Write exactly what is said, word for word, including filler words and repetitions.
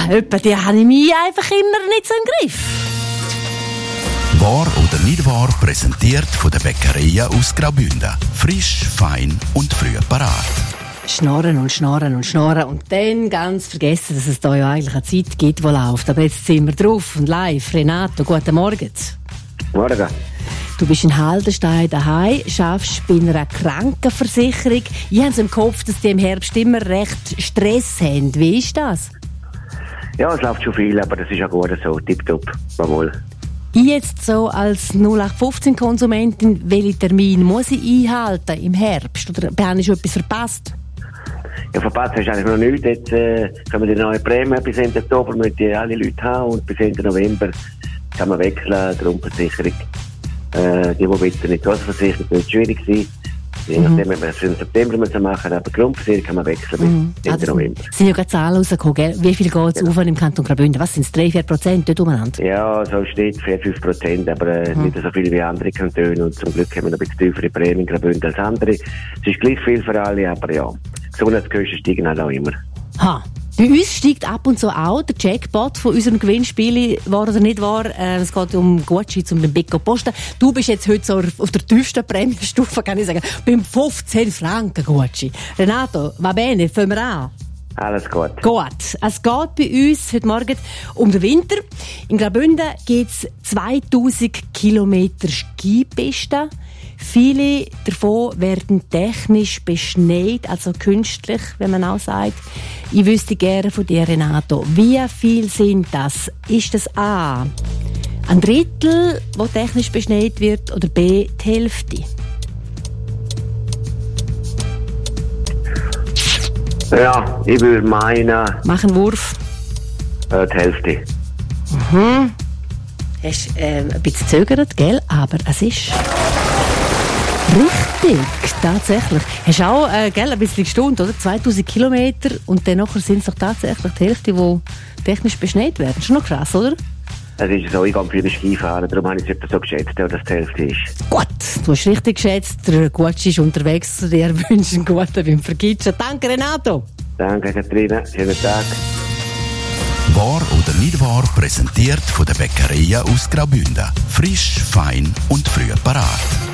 etwa, die habe ich mich einfach immer nicht so im Griff. Wahr oder nicht wahr, präsentiert von der Bäckerei aus Graubünden. Frisch, fein und früh parat. Schnorren und schnorren und schnorren und dann ganz vergessen, dass es da ja eigentlich eine Zeit gibt, die läuft. Aber jetzt sind wir drauf und live. Renato, guten Morgen. Morgen. Du bist in Haldenstein daheim, schaffst bei einer Krankenversicherung. Ich habe so im Kopf, dass die im Herbst immer recht Stress haben. Wie ist das? Ja, es läuft schon viel, aber das ist ja gut so. Tipptopp. Mal. Ich jetzt so als null acht fünfzehn Konsumentin, welche Termin muss ich einhalten im Herbst? Oder habe ich schon etwas verpasst? Ja, verpasst hast du eigentlich noch nichts. Jetzt äh, kommen die neuen Prämien bis Ende Oktober, müssen die alle Leute haben. Und bis Ende November kann man wechseln, die Grundversicherung. Äh, die, die bitte nicht Versicherung, wird schwierig sein. Je nachdem, wenn wir es im September müssen machen, aber die Grundversicherung kann man wechseln Mhm. bis Ende Also, November. sind ja gerade Zahlen rausgekommen, gell? Wie viel geht es Ja. auf im Kanton Graubünden? Was sind es? drei, vier Prozent dort umeinander? Ja, so steht vier, fünf Prozent, aber äh, Mhm. nicht so viel wie andere Kantone. Und zum Glück haben wir noch ein bisschen tiefere Prämien in Graubünden als andere. Es ist gleich viel für alle, aber ja, Gesundheitskosten steigen halt auch immer. Ha. Bei uns steigt ab und zu auch der Jackpot von unserem Gewinnspiel, wahr oder nicht wahr. Äh, es geht um Gucci, um den Bicco Posta. Du bist jetzt heute so auf der tiefsten Prämienstufe, kann ich sagen, beim fünfzehn Franken Gucci. Renato, va bene, fangen wir an. Alles gut. Gut, es geht bei uns heute Morgen um den Winter. In Graubünden gibt es zweitausend Kilometer Skipisten. Viele davon werden technisch beschneit, also künstlich, wenn man auch sagt. Ich wüsste gerne von dir, Renato, wie viel sind das? Ist das A, ein Drittel, das technisch beschneit wird, oder B, die Hälfte? Ja, ich würde meinen, Mach einen Wurf. äh, die Hälfte. Mhm. Hast äh, ein bisschen gezögert, gell? Aber es ist richtig, tatsächlich. Hast auch äh, gell, ein bisschen gestaunt, oder? zweitausend Kilometer und dann sind es doch tatsächlich die Hälfte, die technisch beschneit werden. Schon noch krass, oder? Es ist so, ich gehe für den Skifahren, darum habe ich es etwa so geschätzt, dass das die Hälfte ist. Gut, du hast richtig geschätzt. Der Gucci ist unterwegs. Dir wünsche einen guten beim Vergitschen. Danke, Renato. Danke, Katharina. Schönen Tag. Wahr oder nicht wahr, präsentiert von der Bäckerei aus Graubünden. Frisch, fein und früh parat.